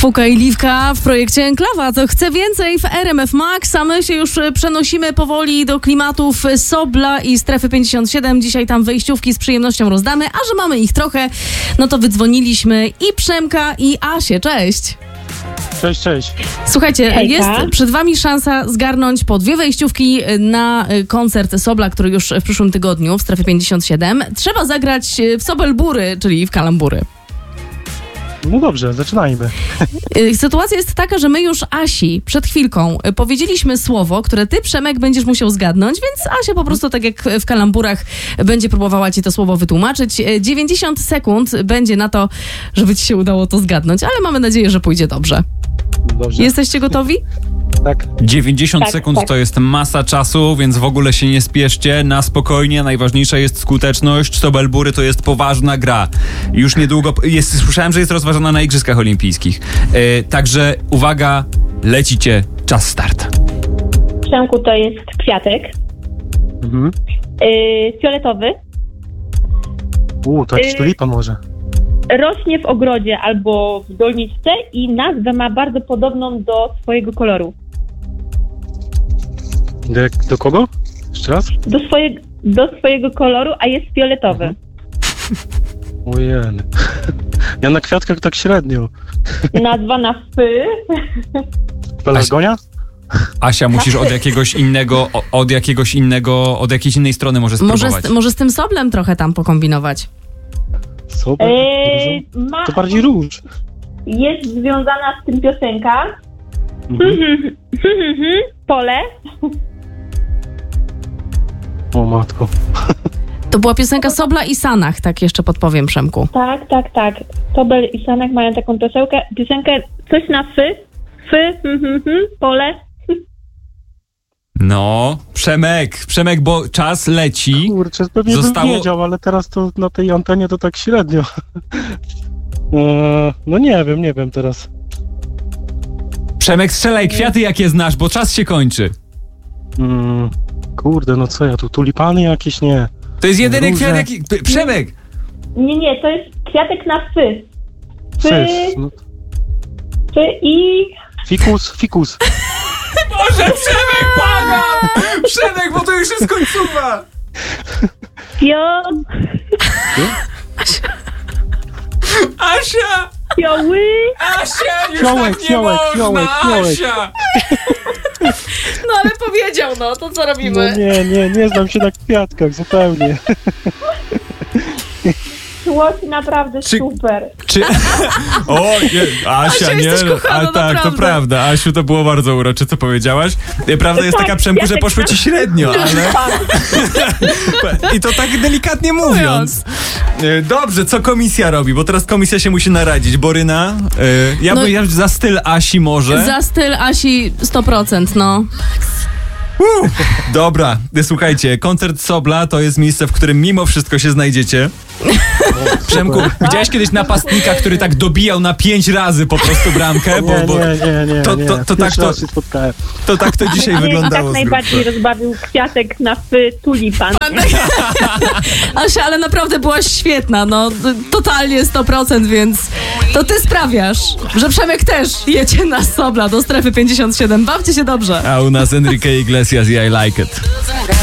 Fuka i Liwka w projekcie Enklawa. To chce więcej w RMF Max, a my się już przenosimy powoli do klimatów Sobla i Strefy 57. Dzisiaj tam wejściówki z przyjemnością rozdamy, a że mamy ich trochę, no to wydzwoniliśmy i Przemka, i Asię. Cześć! Cześć, cześć. Słuchajcie, Hejka. jest przed wami szansa zgarnąć po 2 wejściówki na koncert Sobla, który już w przyszłym tygodniu w Strefie 57. Trzeba zagrać w Sobelbury, czyli w kalambury. No dobrze, zaczynajmy. Sytuacja jest taka, że my już Asi przed chwilką powiedzieliśmy słowo, które ty, Przemek, będziesz musiał zgadnąć, więc Asia po prostu, tak jak w kalamburach, będzie próbowała ci to słowo wytłumaczyć. 90 sekund będzie na to, żeby ci się udało to zgadnąć, ale mamy nadzieję, że pójdzie dobrze. Dobrze. Jesteście gotowi? Tak. 90 Tak, sekund tak. to jest masa czasu, więc w ogóle się nie spieszcie, na spokojnie, najważniejsza jest skuteczność. Sobelbury to jest poważna gra. Już niedługo, słyszałem, że jest rozważana na Igrzyskach Olimpijskich. Także uwaga, lecicie, czas start. Przemku to jest kwiatek. Mhm. Fioletowy. To jakiś tulipan może. Rośnie w ogrodzie albo w doniczce i nazwę ma bardzo podobną do swojego koloru. Do kogo? Jeszcze raz? Do swojego koloru, a jest fioletowy. Ojej. Ja na kwiatkach tak średnio. Nazwa na fy. Pelargonia? Asia, musisz od jakiejś innej strony może spróbować. Może z tym Soblem trochę tam pokombinować. Super. To bardziej róż. Jest związana z tym piosenka. Pole. O matko. To była piosenka Sobla i Sanach, tak jeszcze podpowiem, Przemku. Tak. Sobel i Sanek mają taką piosenkę coś na fy. Pole. No, Przemek, bo czas leci. Kurczę, pewnie bym wiedział, ale teraz to na tej antenie to tak średnio. No nie wiem teraz. Przemek, strzelaj kwiaty, jakie znasz, bo czas się kończy. Kurde, no co ja tu, tulipany jakieś? Nie. To jest jedyny Róże. kwiat, jaki... Przemek! Nie, to jest kwiatek na fy. Fys. No. Fy i... Fikus. Boże, Przemek, błagam! Przemek, bo to już jest końcówka! Asia! Fioły. Asia, już Fiołek, tak nie można! fiołek. Asia! No ale powiedział, no, to co No robimy? nie znam się na kwiatkach zupełnie. Szło ci naprawdę super. O, nie, Asia, nie, jesteś kochana, ale tak, to naprawdę. prawda. Asiu, to było bardzo urocze, co powiedziałaś. Prawda jest taka, Przemku, że poszło ci średnio, ale... I to tak delikatnie mówiąc. Dobrze, co komisja robi? Bo teraz komisja się musi naradzić. Boryna, ja bym za styl Asi może. Za styl Asi 100%, no. Dobra, słuchajcie, koncert Sobla to jest miejsce, w którym mimo wszystko się znajdziecie. Przemku, widziałeś kiedyś napastnika, który tak dobijał na 5 razy po prostu bramkę? Nie. To tak to dzisiaj wyglądało. Tak najbardziej rozbawił kwiatek na fy tulipan. Asia, ale naprawdę byłaś świetna, no totalnie 100%, więc to ty sprawiasz, że Przemek też jedzie na Sobla do Strefy 57. Bawcie się dobrze. A u nas Enrique Iglesias i I Like It.